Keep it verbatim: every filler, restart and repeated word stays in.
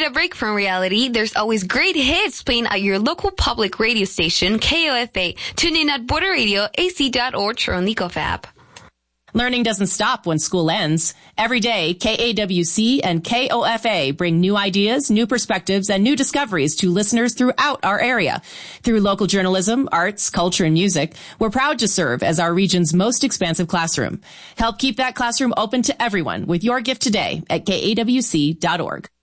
a break from reality? There's always great hits playing at your local public radio station, K O F A. Tune in at border radio a c dot org or on the Go app. Learning doesn't stop when school ends. Every day, K A W C and K O F A bring new ideas, new perspectives, and new discoveries to listeners throughout our area. Through local journalism, arts, culture, and music, we're proud to serve as our region's most expansive classroom. Help keep that classroom open to everyone with your gift today at K A W C dot org.